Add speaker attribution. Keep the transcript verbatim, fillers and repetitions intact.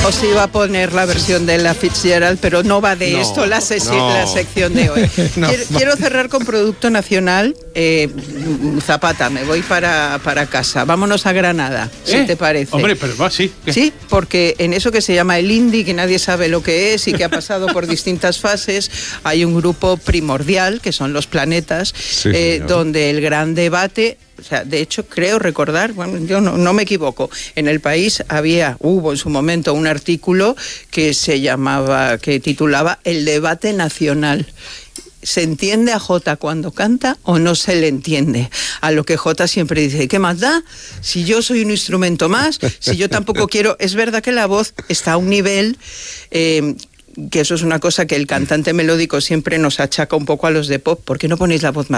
Speaker 1: Os iba a poner la versión de la Fitzgerald, pero no va de no, esto la, sesi- no. la sección de hoy. no, quiero, no. quiero cerrar con producto nacional. Eh, Zapata, me voy para, para casa. Vámonos a Granada, ¿Eh? si te parece.
Speaker 2: Hombre, pero va, sí. ¿Qué?
Speaker 1: Sí, porque en eso que se llama el indie, que nadie sabe lo que es y que ha pasado por distintas fases, hay un grupo primordial, que son Los Planetas, sí, eh, donde el gran debate... O sea, de hecho, creo recordar, bueno, yo no, no me equivoco, en El País había, hubo en su momento un artículo que se llamaba, que titulaba El debate nacional. ¿Se entiende a Jota cuando canta o no se le entiende? A lo que Jota siempre dice, ¿qué más da? Si yo soy un instrumento más, si yo tampoco quiero... Es verdad que la voz está a un nivel... Eh, que eso es una cosa que el cantante melódico siempre nos achaca un poco a los de pop. ¿Por qué no ponéis la voz más